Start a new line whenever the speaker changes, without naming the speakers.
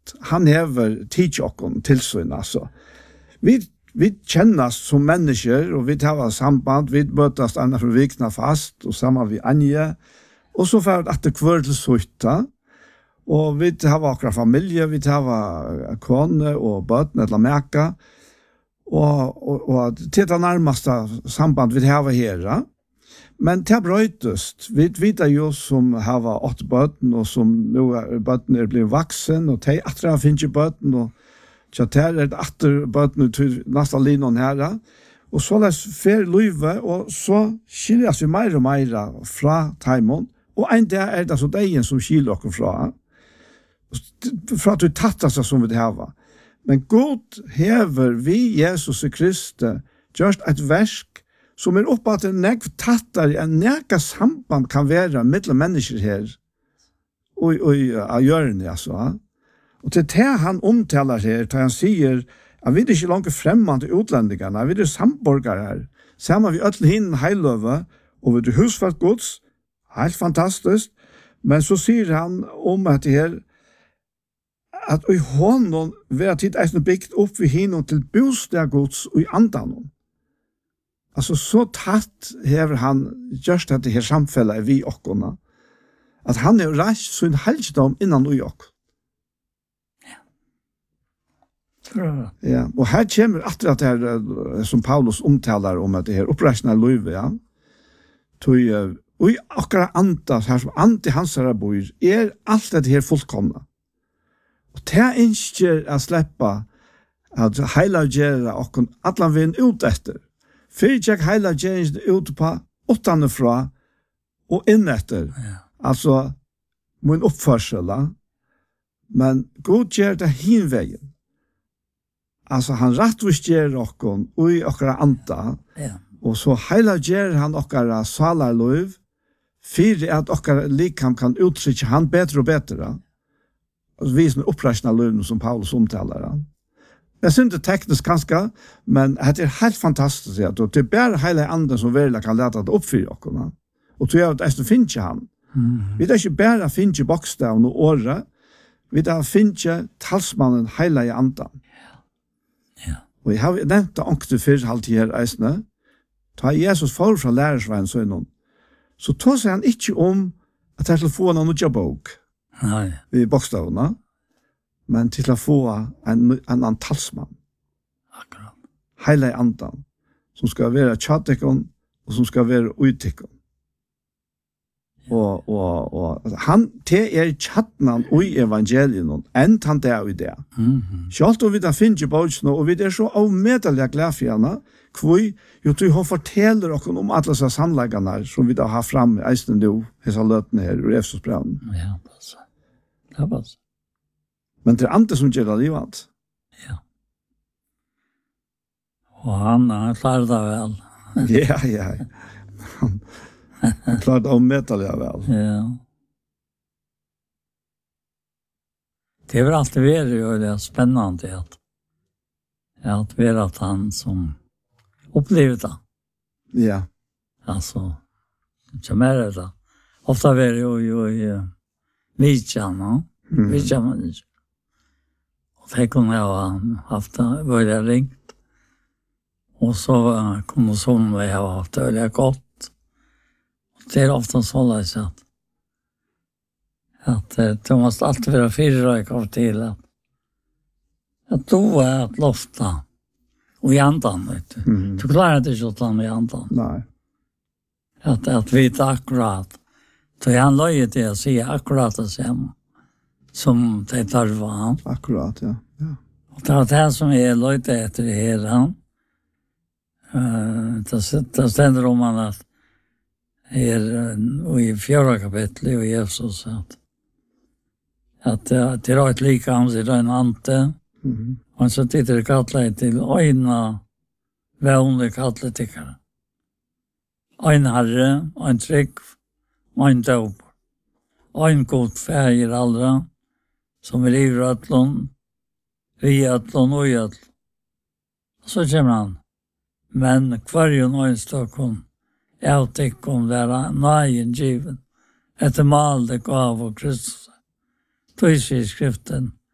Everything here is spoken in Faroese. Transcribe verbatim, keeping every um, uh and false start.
at han hever tidsjokken til sånn, altså. Vi, vi kjennes som mennesker, og vi tar samband, vi møtes andre for vikna fast, og sammen vi Anje, og så får vi etter hver til søtta, og vi har akkurat familie, vi har kone og bøten eller meka, og, og, og til det nærmeste samband vi har her. Men det brøytest. Vi vet jo som har åtte bøten, og som nå er bøten er blitt vaksen, og de atre har finnet bøten, og så der er det atter bøten til nesten linjen her. Og så les fer løyve, og så skiljes vi mer og mer fra Taimon, og en dag er det så degen som skiljer dere fra. Fra at du tatter seg som vi har. Men Gud hever vi Jesus Kristus gjørst et versk som er oppe at en nekv tattar en nekka samband kan være mellom mennesker her og, og av hjørnet, altså. Og til det han omtaler her, til han sier at vi er ikke langt fremmant til utlendingene, vi er samborgere her, sammen vi ødel hinn heiløve, og vi er husfalt gods, helt fantastisk, men så sier han om at det her, at i hånden vil tid eisen bygd opp vi hinnom til bostad gods og i andan. Altså så tatt hever han gjørst dette her samfellet vi okkona, at han er reist sin helgedom innan ui okk. Ja. Ja, og her kommer etter at det her, som Paulus omtaler om at det her oppreisende løyve, ja, tog, og akkurat anda, her som andi hans her bor, er alt dette her fullkomna. Og det er ikke å slippe at heila gjøre og alle vinn ut etter. Fyrir tjekk heila gjøre ut på åttane fra og inn etter. Ja. Altså, min oppførsel. Men Gud gjør det hinveien. Altså, han rettvis gjør okkon og i okkara anta. Ja. Og så heila gjør han okkara salarløyv fyrir at okkara likam kan uttrykke han bedre og bedre. Og vi som er oppreisende løvene som Paulus omtaler. Jeg synes det er teknisk ganske, men det er helt fantastisk. Ja. Det er bare hele andre som virkelig kan lete det oppfyre oss. Og tror jeg at jeg finner ikke han. Mm. Vi er ikke bare finner bokstaven og året, vi er finner talsmannen hele i andre. Ja. Og jeg har nevnt det ångte før halvtid her eisene. Ta Jesus for fra lærersveien så, så tar seg han ikke om at jeg til å få en nødja bok. Nei. Vi bokstavene, men til å få en, en annen talsmann. Akkurat. Hele andan, som skal være tjattekon, og som skal være uttekon. Ja. Og, og, og han, det er tjattnan i evangelien, enn han det er i det. Mm-hmm. Selv om vi da finner i bøkene, og vi er så avmedelige glede for henne, hvor jo du har forteller oss om alle disse sannleggene som vi da har frem i eisen nå, disse løtene her, i Efesosbrevet. Ja, altså. Men det er andre som gjør det livet. Ja. Og han, han klarer det vel. Ja, ja. Han, han klarer det ommettelig vel. Ja. Det er alltid vært jo det spennende at at vært at han som opplevde det. Ja. Altså, som er det. Ofte vært jo jo i Vidjan, no? Mm. Vidjan var det. Og det kunne jeg ha haft det, var jeg ringt. Og så kunne sånn vi ha haft det veldig godt. Og det er ofte sånn at at det måste alltid være fire røyk av til at at du er et lofta og i andan, vet du. Mm. Du klarer det ikke å ta med i andan. Nei. At, at vi vet akkurat så han løyer til å si akkurat det samme som det tar for han. Akkurat, ja. ja. Og det er det som jeg løyte etter det her. Uh, det, det stender om han at her uh, i fjorda kapitlet i Jesus at at uh, det er et like hans i den ante mm-hmm. og han så tittar kattlet til øyne vevne kattlet tikkere. Øyne herre, øyne trygg ein dåp, ein god fægir aldra, som er i røtlån, vi røtlån og røtlån. Så kommer han, men hver og en stokken, jeg tenker om det er nøyen given, etter malet gav og Kristus. Då i skriften,